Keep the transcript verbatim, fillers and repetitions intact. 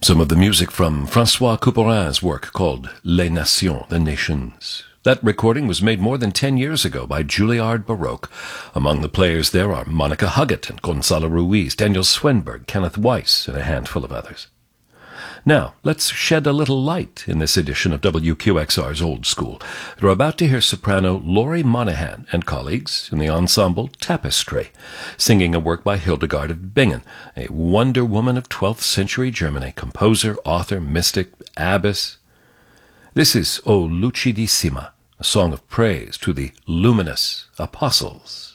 Some of the music from François Couperin's work called Les Nations, the Nations. That recording was made more than ten years ago by Juilliard Baroque. Among the players there are Monica Huggett and Gonzalo Ruiz, Daniel Swenberg, Kenneth Weiss, and a handful of others. Now, let's shed a little light in this edition of W Q X R's Old School. You're about to hear soprano Laurie Monahan and colleagues in the ensemble Tapestry, singing a work by Hildegard of Bingen, a wonder woman of twelfth century Germany, composer, author, mystic, abbess. This is O Lucidissima, a song of praise to the luminous apostles.